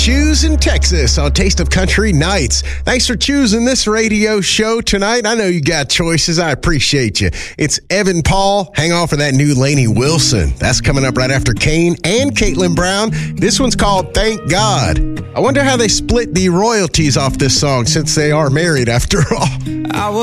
Choosing Texas on Taste of Country Nights. Thanks for choosing this radio show tonight. I know you got choices. I appreciate you. It's Evan Paul. Hang on for that new Lainey Wilson. That's coming up right after Kane and Caitlin Brown. This one's called Thank God. I wonder how they split the royalties off this song since they are married after all.